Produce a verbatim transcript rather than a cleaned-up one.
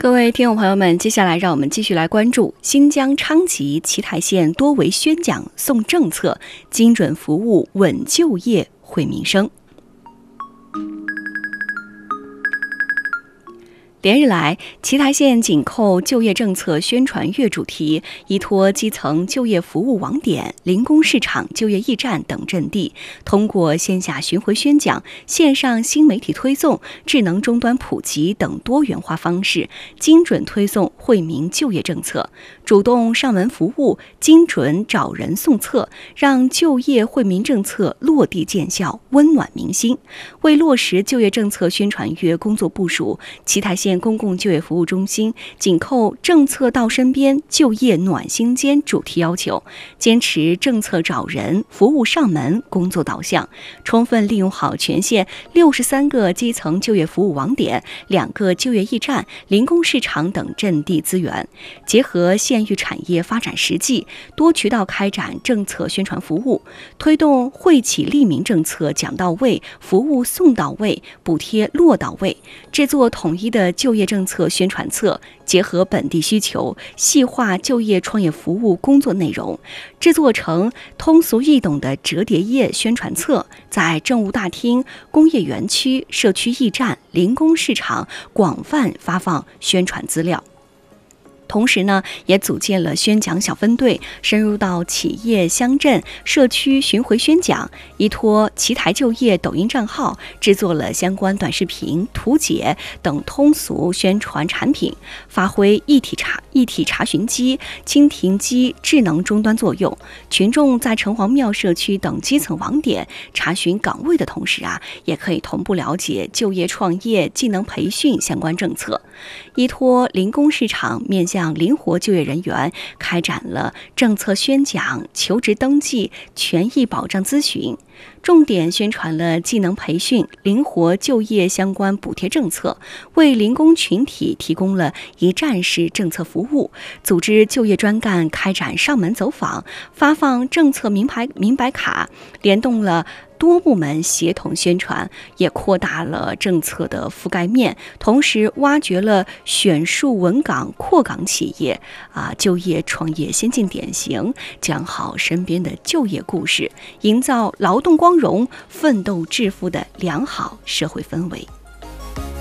各位听众朋友们，接下来让我们继续来关注新疆昌吉奇台县多为宣讲送政策，精准服务稳就业惠民生。连日来，奇台县紧扣就业政策宣传月主题，依托基层就业服务网点、零工市场就业驿站等阵地，通过线下巡回宣讲、线上新媒体推送、智能终端普及等多元化方式，精准推送惠民就业政策，主动上门服务，精准找人送策，让就业惠民政策落地见效，温暖民心。为落实就业政策宣传月工作部署，奇台县公共就业服务中心紧扣政策到身边、就业暖心间主题要求，坚持政策找人、服务上门工作导向，充分利用好全县六十三个基层就业服务网点、两个就业驿站、零工市场等阵地资源，结合县域产业发展实际，多渠道开展政策宣传服务，推动惠企利民政策讲到位、服务送到位、补贴落到位，制作统一的就业政策宣传册，结合本地需求，细化就业创业服务工作内容，制作成通俗易懂的折叠页宣传册，在政务大厅、工业园区、社区驿站、零工市场广泛发放宣传资料。同时呢，也组建了宣讲小分队，深入到企业、乡镇、社区巡回宣讲，依托奇台就业抖音账号，制作了相关短视频、图解等通俗宣传产品，发挥一体查一体查询机、蜻蜓机智能终端作用。群众在城隍庙社区等基层网点查询岗位的同时啊，也可以同步了解就业创业、技能培训相关政策。依托零工市场，面向灵活就业人员，开展了政策宣讲、求职登记、权益保障咨询，重点宣传了技能培训、灵活就业相关补贴政策，为零工群体提供了一站式政策服务，组织就业专干开展上门走访，发放政策明牌明白卡，联动了多部门协同宣传，也扩大了政策的覆盖面，同时挖掘了选树稳岗扩岗企业啊就业创业先进典型，讲好身边的就业故事，营造劳动光荣、奋斗致富的良好社会氛围。